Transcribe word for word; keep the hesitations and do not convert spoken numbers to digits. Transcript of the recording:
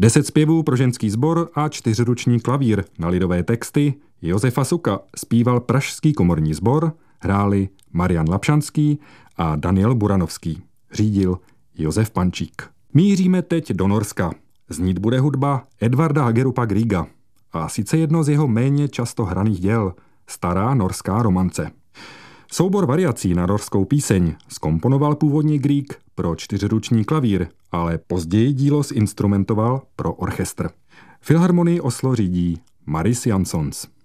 Deset zpěvů pro ženský sbor a čtyřruční klavír na lidové texty Josefa Suka zpíval Pražský komorní sbor, hráli Marian Lapšanský a Daniel Buranovský. Řídil Josef Pančík. Míříme teď do Norska. Znít bude hudba Edvarda Hagerupa Grieга. A sice jedno z jeho méně často hraných děl, Stará norská romance. Soubor variací na norskou píseň zkomponoval původně Grieg pro čtyřruční klavír, ale později dílo zinstrumentoval pro orchestr. Filharmonii Oslo řídí Maris Jansons.